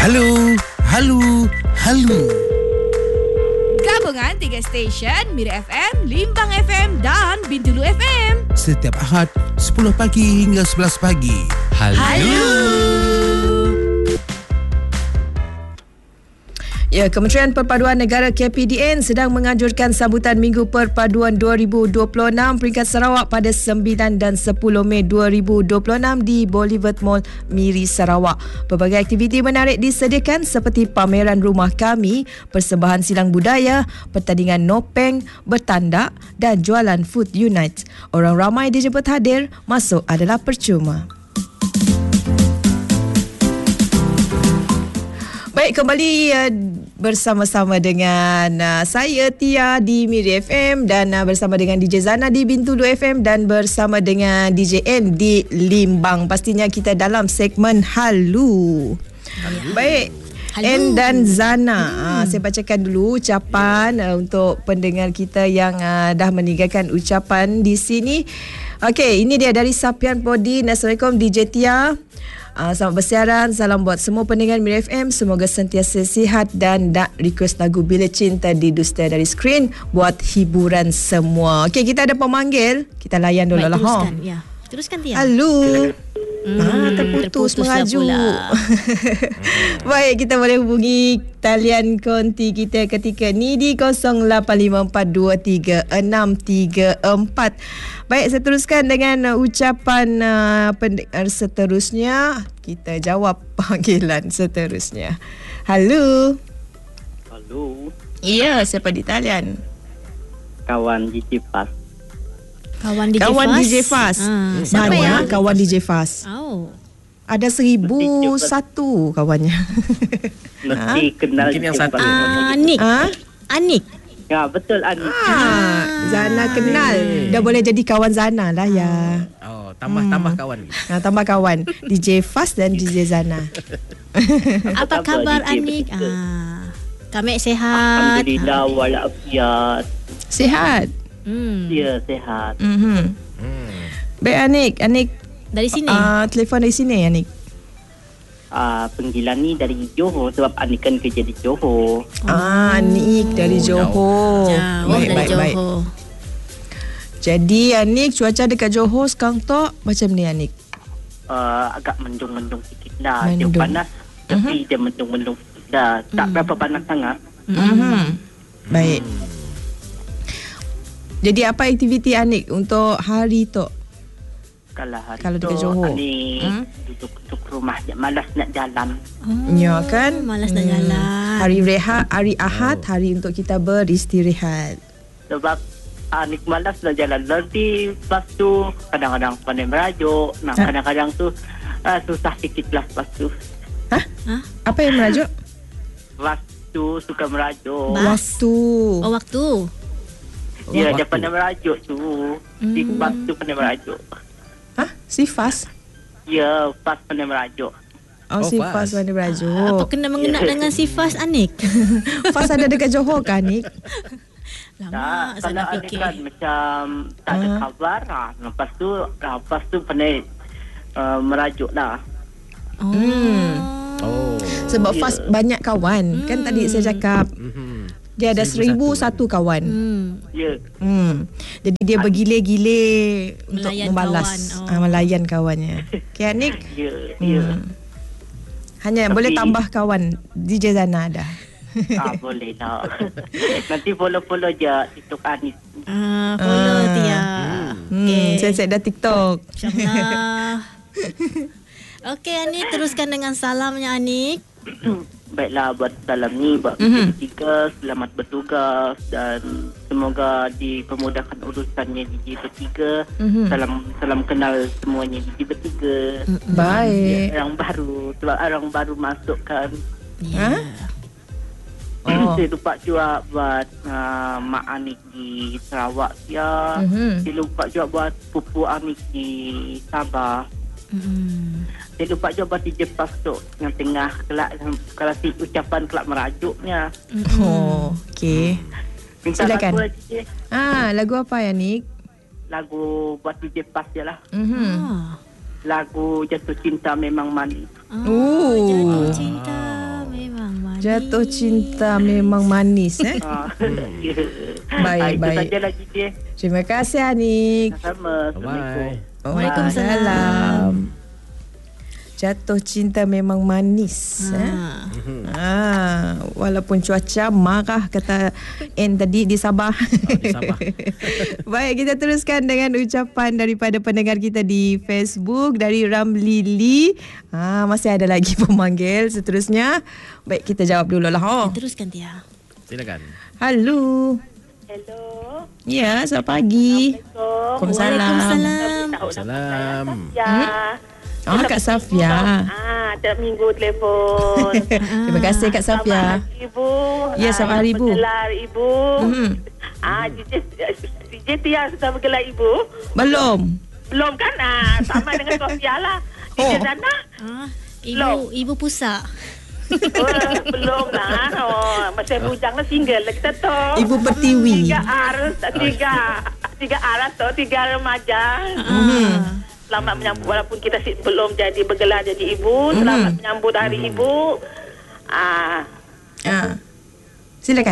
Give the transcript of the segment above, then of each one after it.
Halo, halo, halo. Gabungan 3 stesen Mira FM, Limbang FM dan Bintulu FM. Setiap Ahad 10 pagi hingga 11 pagi. Halo. Ya, Kementerian Perpaduan Negara KPDN sedang menganjurkan sambutan Minggu Perpaduan 2026 peringkat Sarawak pada 9 dan 10 Mei 2026 di Boulevard Mall Miri Sarawak. Pelbagai aktiviti menarik disediakan seperti pameran rumah kami, persembahan silang budaya, pertandingan nopeng, bertandak dan jualan Food Unite. Orang ramai dijemput hadir, masuk adalah percuma. Baik, kembali bersama-sama dengan saya Tia di Miri FM dan bersama dengan DJ Zana di Bintulu FM dan bersama dengan DJ N di Limbang. Pastinya kita dalam segmen Halu. Baik, N dan Zana, saya bacakan dulu ucapan untuk pendengar kita yang dah meninggalkan ucapan di sini. Okey, ini dia dari Sapian Podi. Assalamualaikum DJ Tia. Selamat bersiaran. Salam buat semua pendengar Mira FM. Semoga sentiasa sihat dan nak request lagu Bila Cinta di Dusta dari skrin buat hiburan semua. Okey, kita ada pemanggil. Kita layan dulu lah. Teruskan, ya. Teruskan Tia. Halo. Terputus mengajuk. Baik, kita boleh hubungi talian konti kita ketika ni di 0854236344. Baik, saya teruskan dengan ucapan pendengar seterusnya. Kita jawab panggilan seterusnya. Halo. Halo. Ya, siapa di talian? Kawan DJ Fast. Kawan DJ Kawan Fast. DJ Fast. Siapa Banyak ya? kawan DJ Fast. Oh. Ada 1001 kawannya. Mesti kenal Mungkin yang DJ satu. Fast. Anik. Ha? Anik. Ya, betul Anik. Zana kenal. Dah boleh jadi kawan Zana lah ya. Oh, tambah kawan. Tambah kawan. DJ Fast dan DJ Zana. Apa khabar DJ Anik? betul. Kami sehat. Alhamdulillah walafiat. Sihat. Ya, sehat. Baik Anik. Dari sini. Telefon dari sini Anik. Panggilan ni dari Johor sebab Anik kan kerja di Johor. Anik dari Johor. Jauh dari Johor. Jadi Anik, cuaca dekat Johor sekarang tu macam ni Anik? Agak mendung-mendung sikit lah. Mendung. Dia panas tapi dia mendung-mendung sikit dah. Tak berapa panas sangat. Baik. Jadi apa aktiviti Anik untuk hari tu? Kalau hari Kalau tu dekat Johor. Anik duduk rumah je. Malas nak jalan. Ya kan? Malas nak jalan. Hari rehat, hari Ahad, hari untuk kita beristirahat. Sebab Anik malas nak jalan. Nanti lepas tu kadang-kadang pandai merajuk. Kadang-kadang tu susah sikit lah lepas tu. Apa yang merajuk? Waktu suka merajuk. Waktu. Oh, waktu. Ya, dia pandai merajuk tu. Di bas tu pandai merajuk. Si Fas? Ya, pas pandai merajuk. Si Fas. Fas pandai Apa merajuk. kena mengenal dengan si Fas Anik? Fas ada dekat Johor kan Anik? Lama saya Kalau nak Anik fikir. kan macam tak ada khabar. Lepas tu pandai merajuk lah. Oh. Sebab Fas banyak kawan. Kan tadi saya cakap dia ada 1001 kawan. Ya. Jadi dia bergilir-gilir untuk Melayan membalas kawan. melayan kawannya. Okay Anik? Ya. Hanya boleh tambah kawan. DJ Zana ada. Boleh lah. Nanti follow je TikTok Anik. Follow Tia. Saya dah TikTok. InsyaAllah. Okey Anik, teruskan dengan salamnya Anik. Baiklah, buat salam ni buat kita bertiga, selamat bertugas dan semoga dipermudahkan urusannya DJ bertiga. Salam kenal semuanya DJ bertiga. Baik. Orang baru, sebab orang baru masuk kan. Saya lupa juga buat Mak Anik di Sarawak ya. Saya lupa juga buat Pupu Anik di Sabah. Saya lupa juga buat DJ Pas tu yang tengah kelak, kalau si ucapan kelak merajuknya. Okey. Minta Silakan. lagu lah DJ. Lagu apa ya Nik? Lagu buat DJ Pas je lah. Ah. Lagu Jatuh Cinta Memang Manis. Jatuh cinta Jatuh cinta memang manis Baik. Itu sajalah DJ. Terima kasih Anik. Sama. Bye. Waalaikumsalam. Jatuh cinta memang manis. Walaupun cuaca marah kata N tadi di Sabah. Di Sabah. Baik, kita teruskan dengan ucapan daripada pendengar kita di Facebook dari Ramlili. Masih ada lagi pemanggil seterusnya. Baik, kita jawab dulu lah. Teruskan Tia. Silakan. Halo. Hello. Ya, selamat pagi. Waalaikumsalam. Salam. Ya. Kak Safia. Tiap minggu telefon. Terima kasih Kak Safia. Selamat hari Ibu. Ya, selamat hari Ibu. Bergelar Ibu. DJ Tia sudah bergelar Ibu. Belum kan? Sama dengan Sofia lah. DJ Zana. Ibu pusat. Belum lah. Masih bujang lah, single lah kita tu. Ibu Pertiwi. 3 R atau 3 remaja. Selamat menyambut, walaupun kita belum jadi bergelar jadi ibu. Selamat menyambut hari ibu. Silakan.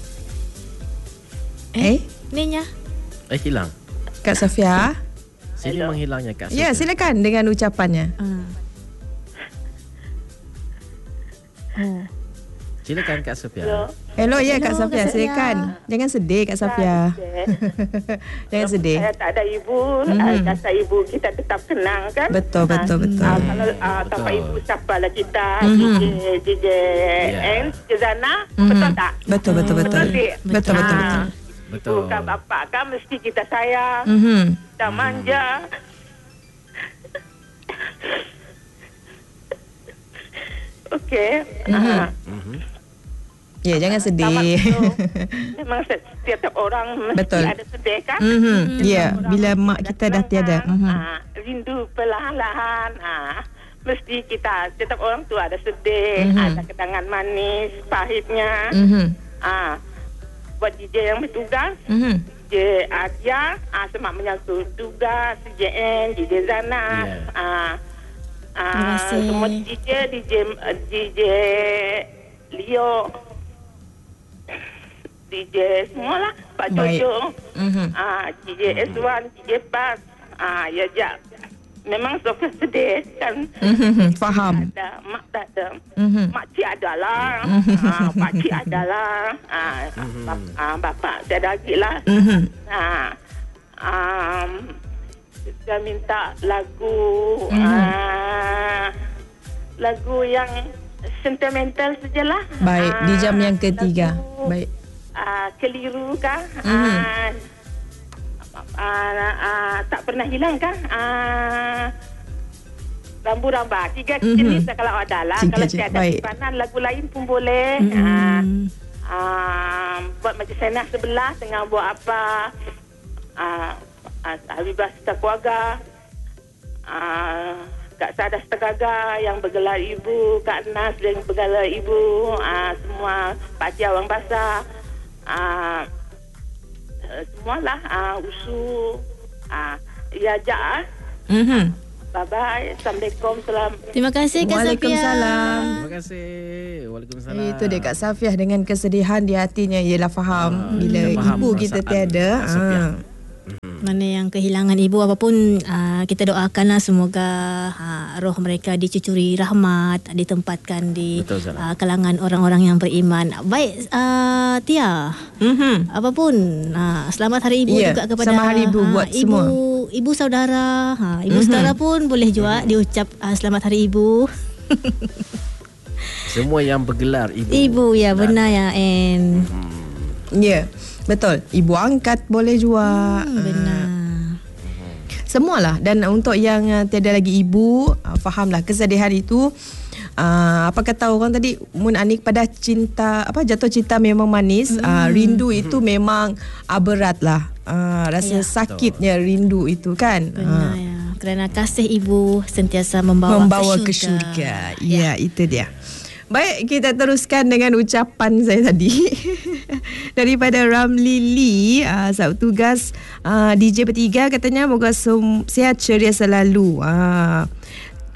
Ninya. Hilang. Kak Safia. Sini menghilangnya Kak Sofia. Ya, silakan dengan ucapannya. Silakan Kak Sofia. Hello ya Kak Hello, Safia, Kak silakan. Jangan sedih Kak Safia. Jangan sedih. Saya tak ada ibu. Kata ibu kita tetap kenang kan. Betul. Kalau tanpa ibu siapa lah kita. DJ N, DJ Zana. Betul tak? Betul. Betul. Ibu kan bapak kan mesti kita sayang. Kita manja. Okey. Ya, jangan sedih. Memang setiap orang mesti Betul. ada sedih kan? Ya, bila mak kita dah tiada. Rindu perlahan-lahan. Mesti kita, setiap orang tu ada sedih, ada kenangan manis, pahitnya. Buat DJ yang bertugas, DJ Adia, semak menyangkut tugas, DJ N, DJ Zana. Terima kasih. Semua DJ Leo, DJ semualah, Pak Jojo, DJ S1, DJ Bas, ya. Memang Sofia sedih kan. Faham. Ada, mak tak ada. Makcik adalah, pakcik adalah, bapak saya ada lagi lah. Saya minta lagu yang sentimental sajalah. Baik, di jam yang ketiga. Lagu, Baik. Keliru kah? Tak pernah hilang kah? Rambu-ramba. 3 jenis kalau ada lah. Kalau tiada simpanan, lagu lain pun boleh. Buat macam Senah sebelah tengah buat apa? Habibah Setakuaga, Kak Sada Setagaga yang bergelar ibu, Kak Nas yang bergelar ibu, semua Pakcik Awang Basah, semualah, Usu, Yajak. Bye-bye. Assalamualaikum. Terima kasih Kak Safia. Waalaikumsalam. Terima kasih. Waalaikumsalam. Itu dia Kak Safiah dengan kesedihan di hatinya. Ialah faham bila faham ibu kita tiada. Mana yang kehilangan ibu apapun, kita doakanlah semoga roh mereka dicucuri rahmat, ditempatkan di kalangan orang-orang yang beriman. Baik, Tia, apapun, selamat hari ibu juga kepada selamat hari ibu buat semua. Ibu saudara, ibu saudara pun boleh juga diucap selamat hari ibu. Semua yang bergelar ibu. Ibu, ya benar ya En. Ya, betul. Ibu angkat boleh juga. Benar. Semualah. Dan untuk yang tiada lagi ibu, fahamlah kesedihan itu. Apa kata orang tadi, mun anik pada cinta, jatuh cinta memang manis. Rindu itu memang berat lah. Rasa sakitnya rindu itu kan. Benar ya. Kerana kasih ibu sentiasa membawa ke syurga. Ya, itu dia. Baik, kita teruskan dengan ucapan saya tadi daripada Ramlili, sahabat tugas DJ bertiga, katanya moga sihat ceria selalu.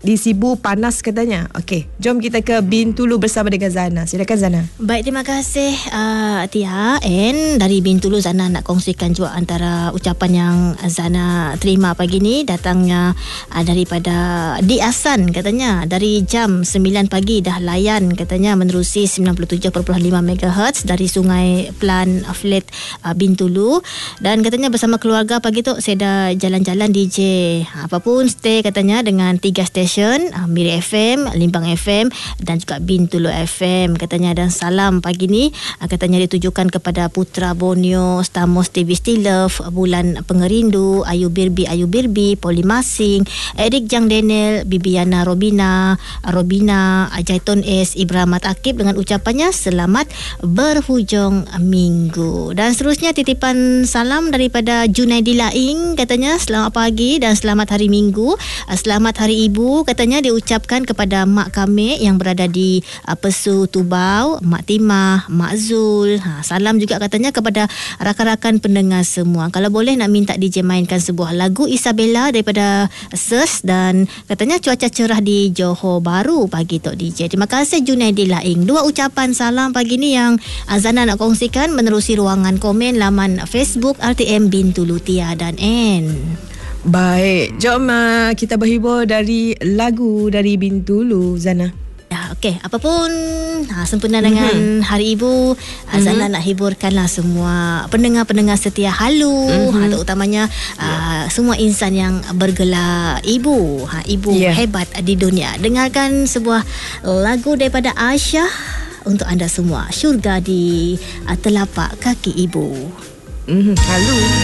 di Sibu panas katanya. Okey, jom kita ke Bintulu bersama dengan Zana. Silakan Zana. Baik, terima kasih Tia. And dari Bintulu, Zana nak kongsikan juga antara ucapan yang Zana terima pagi ni. Datangnya daripada Di Asan katanya. Dari jam 9 pagi dah layan katanya menerusi 97.5 MHz dari Sungai Plan Flat Bintulu. Dan katanya bersama keluarga pagi tu saya dah jalan-jalan DJ. Apapun stay katanya dengan 3 stesen, Miri FM, Limbang FM dan juga Bintulu FM katanya. Dan salam pagi ni katanya ditujukan kepada Putra Borneo, Stamos TV Love, Bulan Pengerindu, Ayu Birbi, Poli Masing, Erik Jang Daniel, Bibiana Robina, Jaiton S, Ibrahim Akib dengan ucapannya selamat berhujung minggu. Dan seterusnya titipan salam daripada Junaidi Laing katanya selamat pagi dan selamat hari Minggu. Selamat Hari Ibu katanya diucapkan kepada mak kami yang berada di Pesu Tubau, Mak Timah, Mak Zul. Salam juga katanya kepada rakan-rakan pendengar semua. Kalau boleh nak minta DJ mainkan sebuah lagu Isabella daripada SES. Dan katanya cuaca cerah di Johor Bahru pagi tu DJ. Terima kasih Junaidi Laing. 2 ucapan salam pagi ni yang Azana nak kongsikan menerusi ruangan komen laman Facebook RTM Bintulu Tia dan N. Baik, jom kita berhibur dari lagu dari Bintulu, Zana. Okey, apapun sempena dengan Hari Ibu, Zana nak hiburkanlah semua pendengar-pendengar setia Halu, terutamanya semua insan yang bergelar ibu, ibu hebat di dunia. Dengarkan sebuah lagu daripada Aisyah untuk anda semua. Syurga di telapak kaki ibu. Halu.